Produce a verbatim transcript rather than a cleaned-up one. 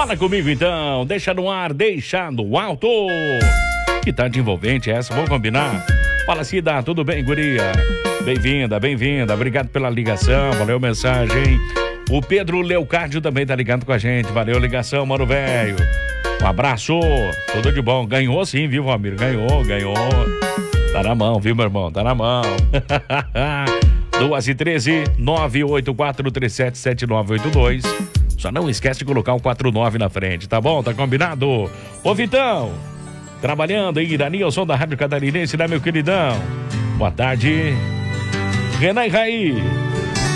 Fala comigo então, deixa no ar, deixa no alto. Que tarde envolvente essa, vamos combinar? Fala Cida, tudo bem, guria? Bem-vinda, bem-vinda, obrigado pela ligação, valeu a mensagem. O Pedro Leocádio também tá ligando com a gente, valeu a ligação, mano velho. Um abraço, tudo de bom. Ganhou sim, viu, Ramiro? Ganhou, ganhou. Tá na mão, viu, meu irmão? Tá na mão. duas e treze, nove oito quatro três sete sete nove oito dois. Só não esquece de colocar um quatro nove na frente, tá bom? Tá combinado? Ô, Vitão, trabalhando aí, Danilson da Rádio Catarinense, né, meu queridão? Boa tarde. Renan e Raí.